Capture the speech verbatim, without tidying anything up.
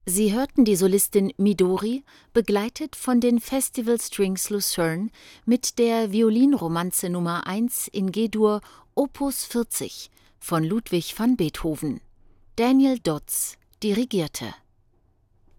Sie hörten die Solistin Midori, begleitet von den Festival Strings Lucerne mit der Violinromanze Nummer eins in G-Dur Opus vierzig von Ludwig van Beethoven. Daniel Dodds dirigierte.